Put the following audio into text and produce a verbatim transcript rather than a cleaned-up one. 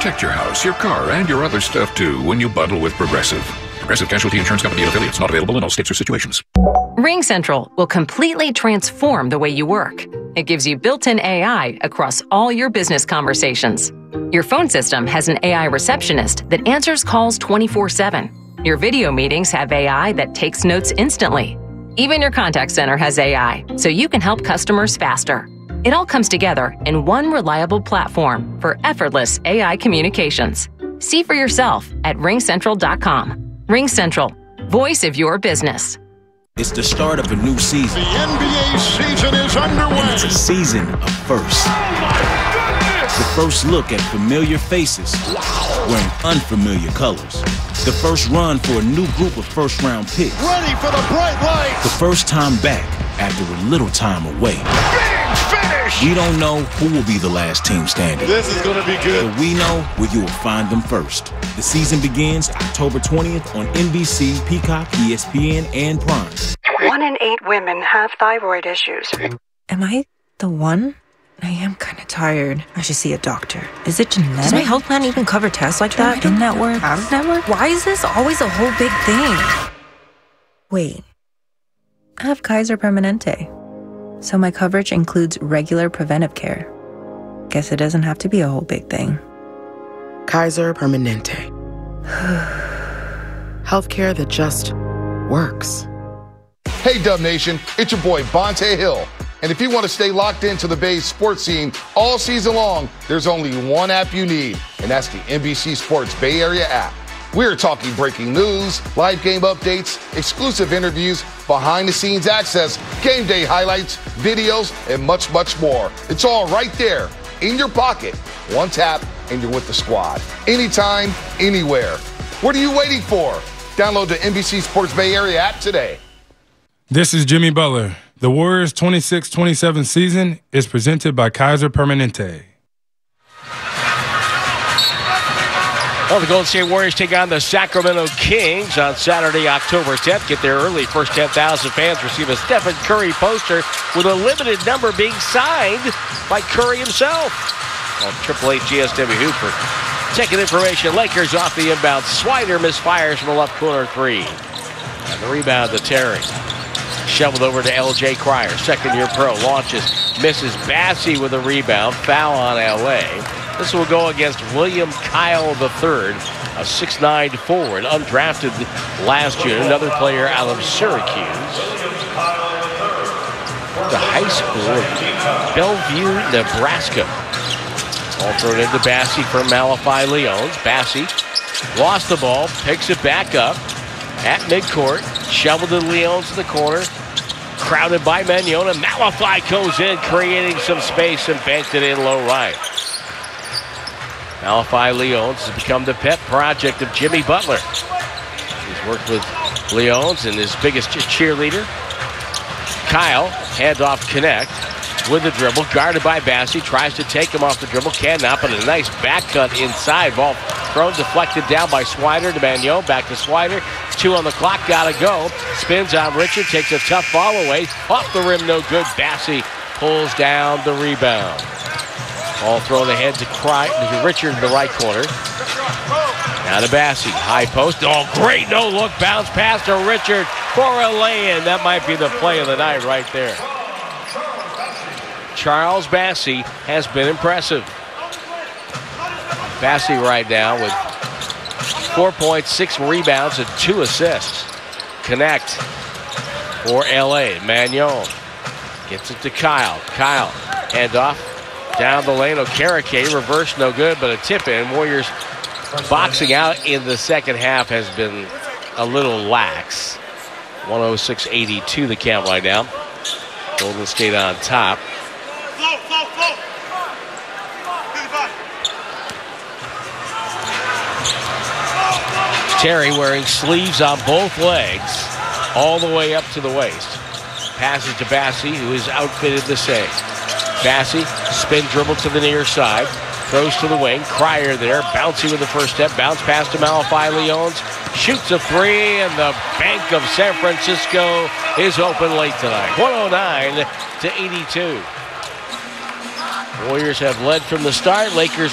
Protect your house, your car, and your other stuff, too, when you bundle with Progressive. Progressive Casualty Insurance Company and affiliates. Not available in all states or situations. RingCentral will completely transform the way you work. It gives you built-in A I across all your business conversations. Your phone system has an A I receptionist that answers calls twenty-four seven. Your video meetings have A I that takes notes instantly. Even your contact center has A I, so you can help customers faster. It all comes together in one reliable platform for effortless A I communications. See for yourself at ring central dot com. RingCentral, voice of your business. It's the start of a new season. The N B A season is underway. And it's a season of firsts. The first look at familiar faces wearing unfamiliar colors. The first run for a new group of first-round picks. Ready for the bright lights. The first time back after a little time away. Big finish. We don't know who will be the last team standing. This is going to be good. But we know where you will find them first. The season begins October twentieth on N B C, Peacock, E S P N, and Prime. One in eight women have thyroid issues. Am I the one? I am kind of tired. I should see a doctor. Is it genetic? Does my health plan even cover tests like that? In-network? Out-of-network? Why is this always a whole big thing? Wait. I have Kaiser Permanente. So my coverage includes regular preventive care. Guess it doesn't have to be a whole big thing. Kaiser Permanente. Healthcare that just works. Hey, Dub Nation, it's your boy, Bonte Hill. And if you want to stay locked into the Bay's sports scene all season long, there's only one app you need, and that's the N B C Sports Bay Area app. We're talking breaking news, live game updates, exclusive interviews, behind-the-scenes access, game day highlights, videos, and much, much more. It's all right there in your pocket. One tap, and you're with the squad. Anytime, anywhere. What are you waiting for? Download the N B C Sports Bay Area app today. This is Jimmy Butler. The Warriors' twenty-six twenty-seven season is presented by Kaiser Permanente. Well, the Golden State Warriors take on the Sacramento Kings on Saturday, October tenth. Get there early. First ten thousand fans receive a Stephen Curry poster with a limited number being signed by Curry himself. On Triple H G S W Hoop for checking information. Lakers off the inbound. Swider misfires from the left corner three. And the rebound to Terry. Shoveled over to L J Cryer. Second-year pro. Launches. Misses. Bassey with a rebound. Foul on L A. This will go against William Kyle the third, a six nine forward, undrafted last year. Another player out of Syracuse. The high school of Bellevue, Nebraska. All thrown into Bassey from Malachi Leones. Bassey lost the ball, picks it back up at midcourt. Shoveled to Leones in the corner. Crowded by Magnona. Malachi goes in, creating some space and banked it in low right. Malachi Leones has become the pet project of Jimmy Butler. He's worked with Leones and his biggest cheerleader. Kyle, handoff connect with the dribble. Guarded by Bassey. Tries to take him off the dribble. Cannot, but a nice back cut inside. Ball thrown, deflected down by Swider to Magnon. Back to Swider. Two on the clock. Gotta go. Spins on Richard. Takes a tough ball away. Off the rim, no good. Bassey pulls down the rebound. Ball thrown ahead to, Cry, to Richard in the right corner. Now to Bassey. High post. Oh, great no-look bounce pass to Richard for a lay-in. That might be the play of the night right there. Charles Bassey has been impressive. Bassey right now with four point six rebounds and two assists. Connect for L A. Magnon gets it to Kyle. Kyle, handoff. Down the lane, Okereke, reverse, no good, but a tip in. Warriors boxing out in the second half has been a little lax. one oh six eighty-two the count right now. Golden State on top. Terry wearing sleeves on both legs all the way up to the waist. Passes to Bassey, who is outfitted the same. Bassey, spin dribble to the near side. Throws to the wing. Cryer there. Bouncy with the first step. Bounce pass to Malachi Leones. Shoots a three, and the Bank of San Francisco is open late tonight. one oh nine to eighty-two. Warriors have led from the start. Lakers